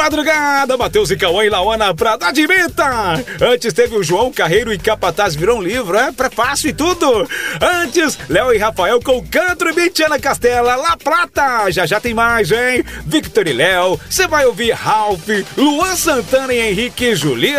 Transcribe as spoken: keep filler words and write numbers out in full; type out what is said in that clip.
madrugada, Matheus e Cauã e Lauana pra dar de meta. Antes teve o João Carreiro e Capataz virou um livro, é? Prefácio e tudo. Antes, Léo e Rafael com Canto e Bitiana Castela, La Prata. Já já tem mais, hein? Victor e Léo, você vai ouvir Ralph, Luan Santana e Henrique e Juliana.